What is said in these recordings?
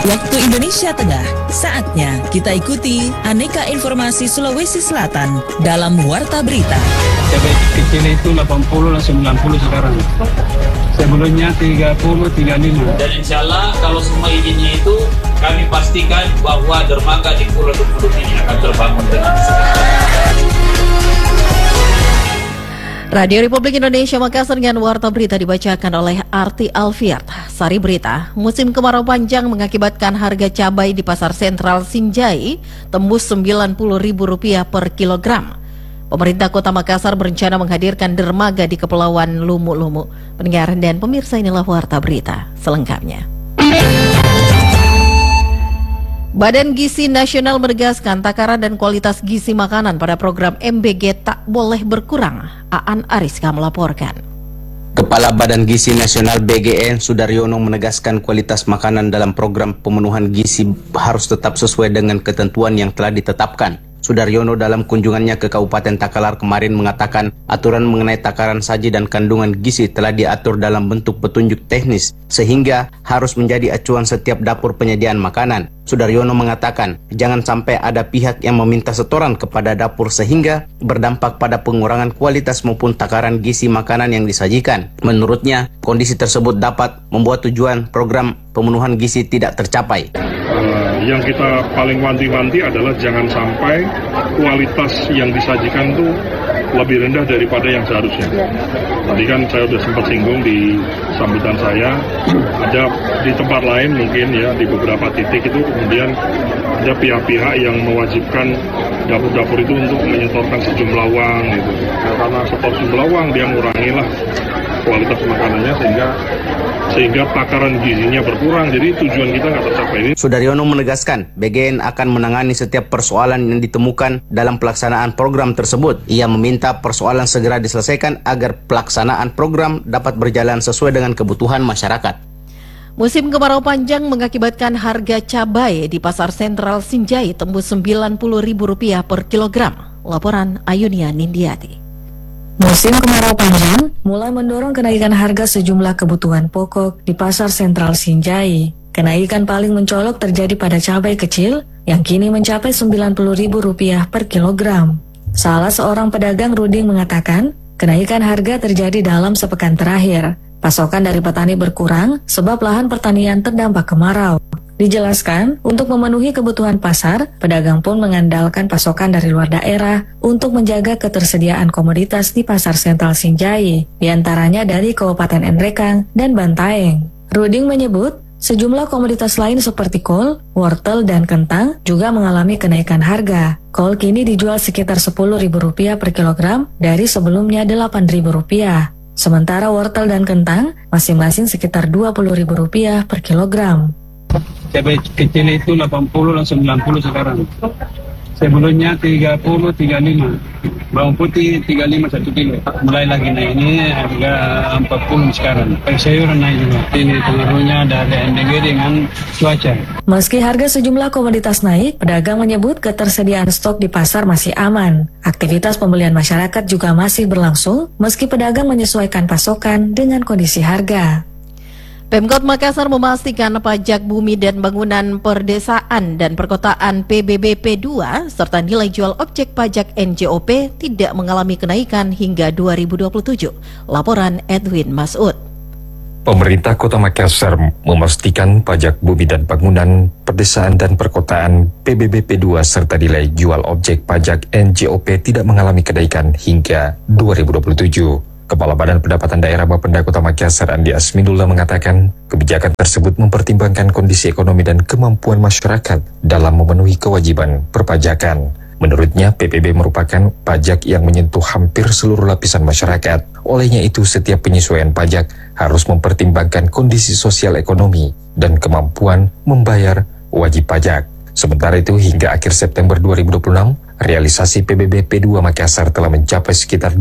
waktu Indonesia Tengah. Saatnya kita ikuti aneka informasi Sulawesi Selatan dalam Warta Berita. Cabai kecil itu 80 dan 90 sekarang. Sebelumnya 30, 35. Dan insya Allah kalau semua izinnya itu kami pastikan bahwa dermaga di Pulau Dumulun ini akan terbangun dengan segera. Radio Republik Indonesia Makassar dengan Warta Berita dibacakan oleh Arti Alfiat. Sari berita, musim kemarau panjang mengakibatkan harga cabai di Pasar Sentral Sinjai tembus Rp90.000 per kilogram. Pemerintah Kota Makassar berencana menghadirkan dermaga di Kepulauan Lumu-Lumu. Pendengar dan pemirsa, inilah Warta Berita selengkapnya. Badan Gizi Nasional menegaskan takaran dan kualitas gizi makanan pada program MBG tak boleh berkurang. Aan Ariska melaporkan. Kepala Badan Gizi Nasional BGN Sudaryono menegaskan kualitas makanan dalam program pemenuhan gizi harus tetap sesuai dengan ketentuan yang telah ditetapkan. Sudaryono dalam kunjungannya ke Kabupaten Takalar kemarin mengatakan aturan mengenai takaran saji dan kandungan gizi telah diatur dalam bentuk petunjuk teknis sehingga harus menjadi acuan setiap dapur penyediaan makanan. Sudaryono mengatakan jangan sampai ada pihak yang meminta setoran kepada dapur sehingga berdampak pada pengurangan kualitas maupun takaran gizi makanan yang disajikan. Menurutnya, kondisi tersebut dapat membuat tujuan program pemenuhan gizi tidak tercapai. Yang kita paling wanti-wanti adalah jangan sampai kualitas yang disajikan itu lebih rendah daripada yang seharusnya. Tadi kan saya sudah sempat singgung di sambutan saya, ada di tempat lain mungkin ya, di beberapa titik itu kemudian ada pihak-pihak yang mewajibkan dapur-dapur itu untuk menyetorkan sejumlah uang gitu. Nah, karena setor sejumlah uang dia mengurangilah kualitas makanannya sehingga takaran gizinya berkurang, jadi tujuan kita nggak tercapai. Sudaryono menegaskan BGN akan menangani setiap persoalan yang ditemukan dalam pelaksanaan program tersebut. Ia meminta persoalan segera diselesaikan agar pelaksanaan program dapat berjalan sesuai dengan kebutuhan masyarakat. Musim kemarau panjang mengakibatkan harga cabai di Pasar Sentral Sinjai tembus Rp90.000 per kilogram. Laporan Ayunia Nindiati. Musim kemarau panjang mulai mendorong kenaikan harga sejumlah kebutuhan pokok di Pasar Sentral Sinjai. Kenaikan paling mencolok terjadi pada cabai kecil yang kini mencapai Rp90.000 per kilogram. Salah seorang pedagang Ruding mengatakan, kenaikan harga terjadi dalam sepekan terakhir. Pasokan dari petani berkurang sebab lahan pertanian terdampak kemarau. Dijelaskan, untuk memenuhi kebutuhan pasar, pedagang pun mengandalkan pasokan dari luar daerah untuk menjaga ketersediaan komoditas di Pasar Sentral Sinjai, diantaranya dari Kabupaten Nrekang dan Bantaeng. Ruding menyebut, sejumlah komoditas lain seperti kol, wortel, dan kentang juga mengalami kenaikan harga. Kol kini dijual sekitar Rp10.000 per kilogram dari sebelumnya Rp8.000. Sementara wortel dan kentang masing-masing sekitar Rp20.000 per kilogram. Cabai kecil itu 80 dan 90 sekarang. Sebelumnya 30, 35. Bawang putih 35 1 kilo. Mulai lagi naik, ini harga 40 sekarang. Sayuran naik juga. Ini pengaruhnya dari NDG dengan cuaca. Meski harga sejumlah komoditas naik, pedagang menyebut ketersediaan stok di pasar masih aman. Aktivitas pembelian masyarakat juga masih berlangsung meski pedagang menyesuaikan pasokan dengan kondisi harga. Pemkot Makassar memastikan pajak bumi dan bangunan perdesaan dan perkotaan PBBP 2 serta nilai jual objek pajak NJOP tidak mengalami kenaikan hingga 2027. Laporan Edwin Masud. Pemerintah Kota Makassar memastikan pajak bumi dan bangunan perdesaan dan perkotaan PBBP 2 serta nilai jual objek pajak NJOP tidak mengalami kenaikan hingga 2027. Kepala Badan Pendapatan Daerah Bapenda Kota Makassar Andi Asminullah mengatakan kebijakan tersebut mempertimbangkan kondisi ekonomi dan kemampuan masyarakat dalam memenuhi kewajiban perpajakan. Menurutnya, PPB merupakan pajak yang menyentuh hampir seluruh lapisan masyarakat. Olehnya itu, setiap penyesuaian pajak harus mempertimbangkan kondisi sosial ekonomi dan kemampuan membayar wajib pajak. Sementara itu, hingga akhir September 2026, realisasi PBBP 2 Makassar telah mencapai sekitar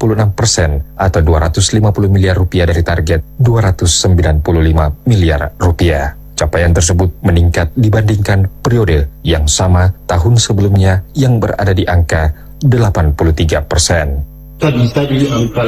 86% atau Rp250 miliar dari target Rp295 miliar. Capaian tersebut meningkat dibandingkan periode yang sama tahun sebelumnya yang berada di angka 83%. Tadi angka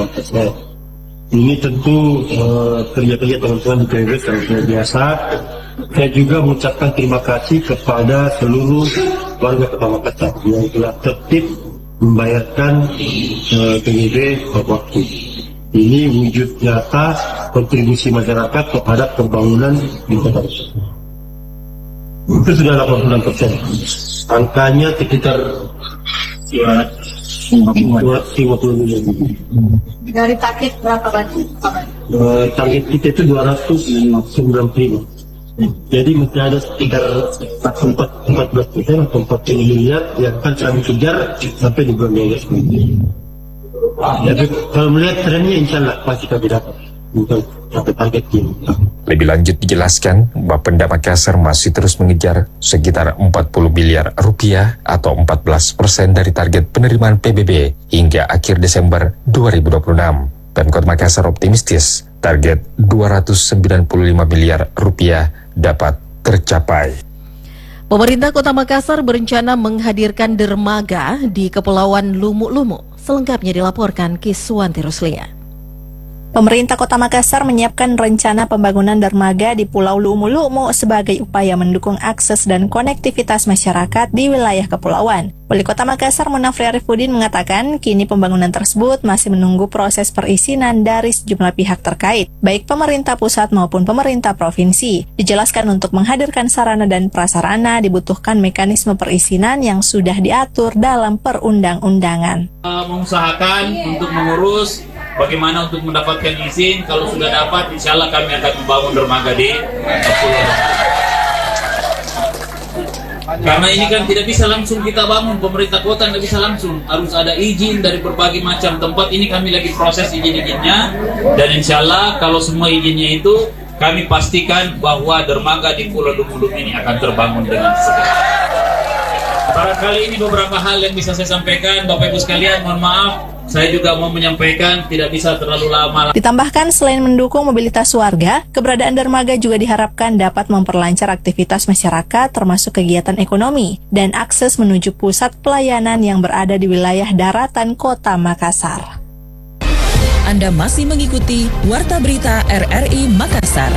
86%. Ini tentu kerja-kerja teman-teman di Kongres yang biasa Saya juga mengucapkan terima kasih kepada seluruh warga Kota Makassar yang telah tertib membayarkan PBB tepat waktu. Ini wujud nyata kontribusi masyarakat terhadap pembangunan di Kota Makassar. Itu sudah 86%. Angkanya sekitar 250 miliar. Dari target berapa banyak? Target kita itu 295. Jadi masih ada sekitar 14% atau 40 miliar yang akan kami kejar sampai di bulan 12. Jadi kalau melihat trennya insya Allah pasti kami dapat. Bukan sampai target ini. Lebih lanjut dijelaskan, Bapenda Makassar masih terus mengejar sekitar 40 miliar rupiah atau 14% dari target penerimaan PBB hingga akhir Desember 2026. Pemkot Makassar optimistis target 295 miliar rupiah dapat tercapai. Pemerintah Kota Makassar berencana menghadirkan dermaga di Kepulauan Lumu-Lumu. Selengkapnya dilaporkan Kiswanti Ruslia. Pemerintah Kota Makassar menyiapkan rencana pembangunan dermaga di Pulau Lumu-Lumu sebagai upaya mendukung akses dan konektivitas masyarakat di wilayah kepulauan. Wali Kota Makassar Munafri Arifudin mengatakan kini pembangunan tersebut masih menunggu proses perizinan dari sejumlah pihak terkait, baik pemerintah pusat maupun pemerintah provinsi. Dijelaskan untuk menghadirkan sarana dan prasarana dibutuhkan mekanisme perizinan yang sudah diatur dalam perundang-undangan. Mengusahakan untuk mengurus bagaimana untuk mendapatkan izin. Kalau sudah dapat, insya Allah kami akan membangun dermaga di Kepulauan. Karena ini kan tidak bisa langsung kita bangun, pemerintah kota tidak bisa langsung, harus ada izin dari berbagai macam tempat. Ini kami lagi proses izin-izinnya, dan insya Allah kalau semua izinnya itu kami pastikan bahwa dermaga di Pulau Lumu-Lumu ini akan terbangun dengan segera. Barangkali ini beberapa hal yang bisa saya sampaikan, Bapak Ibu sekalian, mohon maaf. Saya juga mau menyampaikan tidak bisa terlalu lama. Ditambahkan selain mendukung mobilitas warga, keberadaan dermaga juga diharapkan dapat memperlancar aktivitas masyarakat termasuk kegiatan ekonomi dan akses menuju pusat pelayanan yang berada di wilayah daratan Kota Makassar. Anda masih mengikuti Warta Berita RRI Makassar.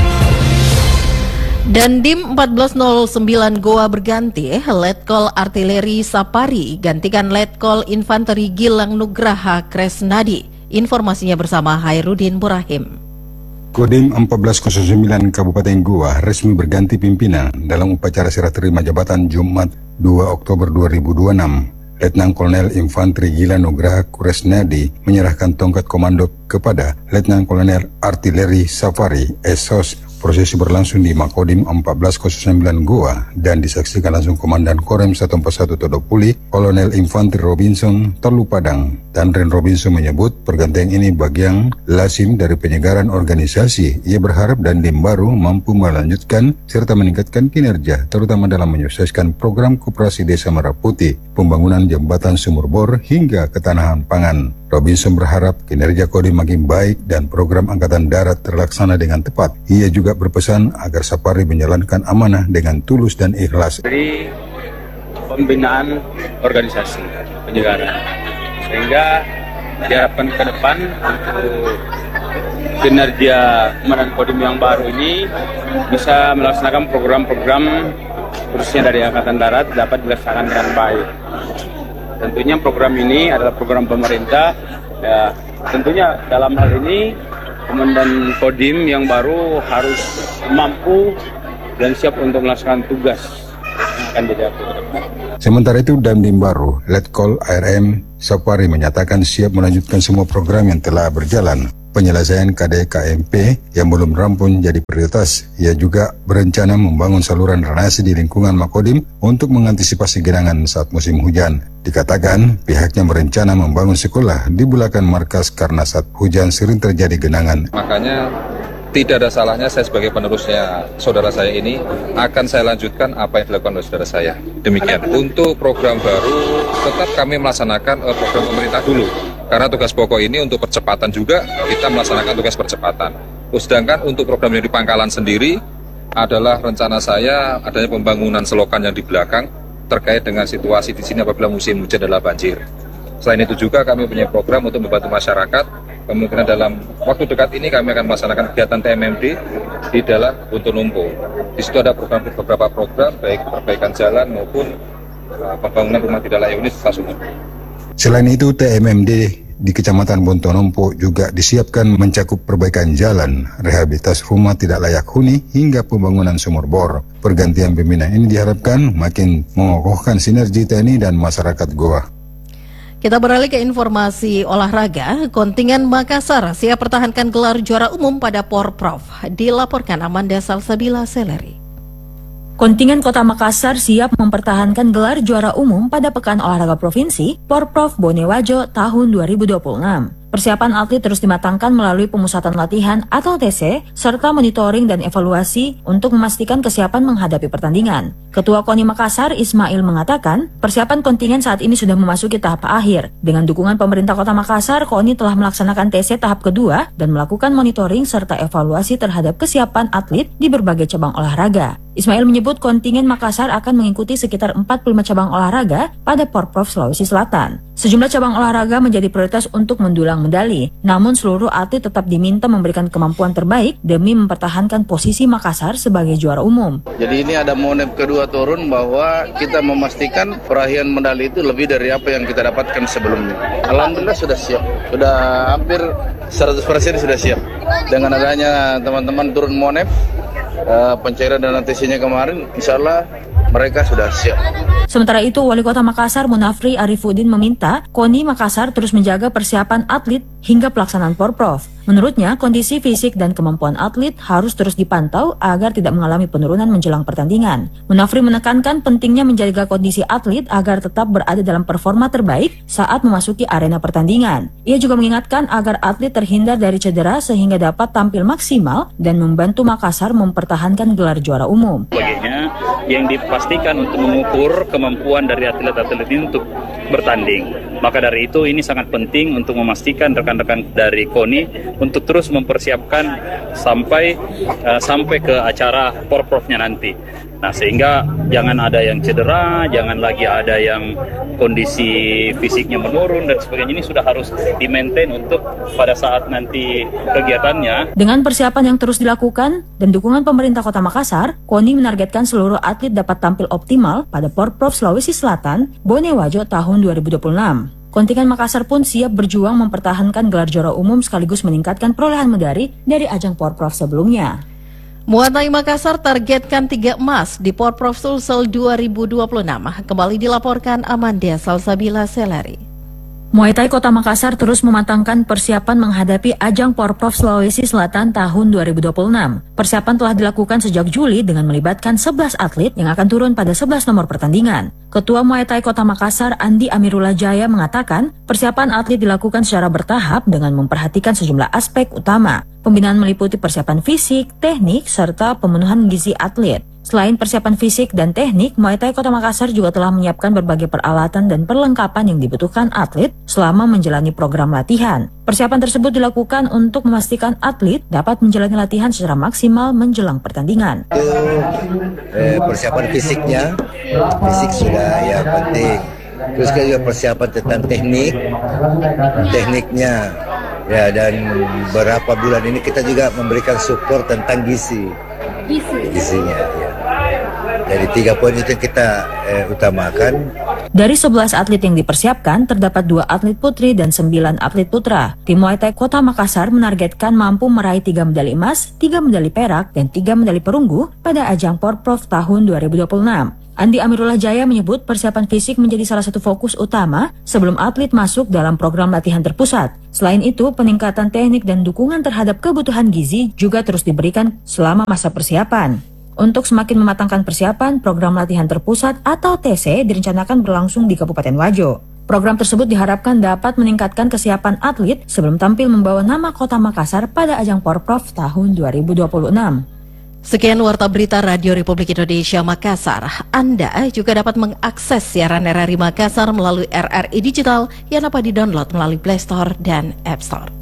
Dan Dim 1409 Goa berganti, Letkol Artileri Sapari gantikan Letkol Infanteri Gilang Nugraha Kresnadi. Informasinya bersama Hairudin Burahim. Kodim 1409 Kabupaten Goa resmi berganti pimpinan dalam upacara serah terima jabatan Jumat 2 Oktober 2026. Letnan Kolonel Infanteri Gilang Nugraha Kresnadi menyerahkan tongkat komando kepada Letnan Kolonel Artileri Safari SOS. Prosesi berlangsung di Makodim 1409 Goa dan disaksikan langsung Komandan Korem 141 Todopuli, Kolonel Infanteri Robinson Tolu Padang. Danren Robinson menyebut pergantian ini bagian lazim dari penyegaran organisasi. Ia berharap Dandim baru mampu melanjutkan serta meningkatkan kinerja, terutama dalam menyukseskan program Koperasi Desa Merah Putih, pembangunan jembatan sumur bor hingga ketahanan pangan. Robinson berharap kinerja Kodim makin baik dan program Angkatan Darat terlaksana dengan tepat. Ia juga berpesan agar Sapari menjalankan amanah dengan tulus dan ikhlas. Dari pembinaan organisasi penyegaran, sehingga diharapkan ke depan untuk kinerja Komandan Kodim yang baru ini bisa melaksanakan program-program khususnya dari Angkatan Darat dapat dilaksanakan dengan baik. Tentunya program ini adalah program pemerintah. Ya, tentunya dalam hal ini Komandan Kodim yang baru harus mampu dan siap untuk melaksanakan tugas yang akan dihadapi ke depan. Sementara itu, Dandim baru, Letkol ARM Sapari menyatakan siap melanjutkan semua program yang telah berjalan. Penyelesaian KDKMP yang belum rampung jadi prioritas. Ia juga berencana membangun saluran drainase di lingkungan Makodim untuk mengantisipasi genangan saat musim hujan. Dikatakan pihaknya berencana membangun sekolah di belakang markas karena saat hujan sering terjadi genangan. Makanya tidak ada salahnya saya sebagai penerusnya saudara saya ini akan saya lanjutkan apa yang dilakukan oleh saudara saya. Demikian. Untuk program baru tetap kami melaksanakan program pemerintah dulu. Karena tugas pokok ini untuk percepatan juga, kita melaksanakan tugas percepatan. Sedangkan untuk program yang di Pangkalan sendiri adalah rencana saya adanya pembangunan selokan yang di belakang terkait dengan situasi di sini apabila musim hujan adalah banjir. Selain itu juga kami punya program untuk membantu masyarakat kemungkinan dalam waktu dekat ini kami akan melaksanakan kegiatan TMMD di daerah Bontonumpo. Di situ ada beberapa program, baik perbaikan jalan maupun pembangunan rumah tidak layak huni serta sumur. Selain itu, TMMD di Kecamatan Bontonumpo juga disiapkan mencakup perbaikan jalan, rehabilitas rumah tidak layak huni, hingga pembangunan sumur bor. Pergantian pimpinan ini diharapkan makin mengokohkan sinergi TNI dan masyarakat Goa. Kita beralih ke informasi olahraga. Kontingen Makassar siap pertahankan gelar juara umum pada Porprov. Dilaporkan Amanda Salsabila Seleri. Kontingen Kota Makassar siap mempertahankan gelar juara umum pada Pekan Olahraga Provinsi Porprov Bonewajo tahun 2026. Persiapan atlet terus dimatangkan melalui pemusatan latihan atau TC, serta monitoring dan evaluasi untuk memastikan kesiapan menghadapi pertandingan. Ketua KONI Makassar, Ismail, mengatakan persiapan kontingen saat ini sudah memasuki tahap akhir. Dengan dukungan pemerintah Kota Makassar, KONI telah melaksanakan TC tahap kedua dan melakukan monitoring serta evaluasi terhadap kesiapan atlet di berbagai cabang olahraga. Ismail menyebut kontingen Makassar akan mengikuti sekitar 45 cabang olahraga pada Porprov Sulawesi Selatan. Sejumlah cabang olahraga menjadi prioritas untuk mendulang medali, namun seluruh atlet tetap diminta memberikan kemampuan terbaik demi mempertahankan posisi Makassar sebagai juara umum. Jadi ini ada monep kedua turun bahwa kita memastikan perahian medali itu lebih dari apa yang kita dapatkan sebelumnya. Alhamdulillah sudah siap, sudah hampir 100% sudah siap. Dengan adanya teman-teman turun monep, pencairan dana TC-nya kemarin, insya Allah mereka sudah siap. Sementara itu, Wali Kota Makassar Munafri Arifuddin meminta KONI Makassar terus menjaga persiapan atlet hingga pelaksanaan Porprov. Menurutnya, kondisi fisik dan kemampuan atlet harus terus dipantau agar tidak mengalami penurunan menjelang pertandingan. Munafri menekankan pentingnya menjaga kondisi atlet agar tetap berada dalam performa terbaik saat memasuki arena pertandingan. Ia juga mengingatkan agar atlet terhindar dari cedera sehingga dapat tampil maksimal dan membantu Makassar mempertahankan gelar juara umum. Sebagainya yang dipastikan untuk mengukur kemampuan dari atlet-atlet ini untuk bertanding. Maka dari itu ini sangat penting untuk memastikan rekan-rekan dari KONI untuk terus mempersiapkan sampai ke acara Porprovnya nanti. Nah, sehingga jangan ada yang cedera, jangan lagi ada yang kondisi fisiknya menurun dan sebagainya. Ini sudah harus di-maintain untuk pada saat nanti kegiatannya. Dengan persiapan yang terus dilakukan dan dukungan pemerintah Kota Makassar, KONI menargetkan seluruh atlet dapat tampil optimal pada Porprov Sulawesi Selatan, Bonewajo tahun 2026. Kontingen Makassar pun siap berjuang mempertahankan gelar juara umum sekaligus meningkatkan perolehan medali dari ajang Porprov sebelumnya. Muay Thai Makassar targetkan 3 emas di Porprov Sulsel 2026. Kembali dilaporkan Amanda Salsabila Seleri. Muay Thai Kota Makassar terus mematangkan persiapan menghadapi ajang Porprov Sulawesi Selatan tahun 2026. Persiapan telah dilakukan sejak Juli dengan melibatkan 11 atlet yang akan turun pada 11 nomor pertandingan. Ketua Muay Thai Kota Makassar Andi Amirullah Jaya mengatakan persiapan atlet dilakukan secara bertahap dengan memperhatikan sejumlah aspek utama. Pembinaan meliputi persiapan fisik, teknik, serta pemenuhan gizi atlet. Selain persiapan fisik dan teknik, Muay Thai Kota Makassar juga telah menyiapkan berbagai peralatan dan perlengkapan yang dibutuhkan atlet selama menjalani program latihan. Persiapan tersebut dilakukan untuk memastikan atlet dapat menjalani latihan secara maksimal menjelang pertandingan. Persiapan fisiknya, fisik sudah ya penting. Terus juga persiapan tentang tekniknya. Ya, dan beberapa bulan ini kita juga memberikan support tentang gizinya. Ya. Dari 3 poin itu yang kita utamakan. Dari 11 atlet yang dipersiapkan, terdapat 2 atlet putri dan 9 atlet putra. Tim Muay Thai Kota Makassar menargetkan mampu meraih 3 medali emas, 3 medali perak, dan 3 medali perunggu pada ajang Porprov tahun 2026. Andi Amirullah Jaya menyebut persiapan fisik menjadi salah satu fokus utama sebelum atlet masuk dalam program latihan terpusat. Selain itu, peningkatan teknik dan dukungan terhadap kebutuhan gizi juga terus diberikan selama masa persiapan. Untuk semakin mematangkan persiapan, program latihan terpusat atau TC direncanakan berlangsung di Kabupaten Wajo. Program tersebut diharapkan dapat meningkatkan kesiapan atlet sebelum tampil membawa nama Kota Makassar pada ajang Porprov tahun 2026. Sekian Warta Berita Radio Republik Indonesia Makassar. Anda juga dapat mengakses siaran RRI Makassar melalui RRI Digital yang dapat didownload melalui Play Store dan App Store.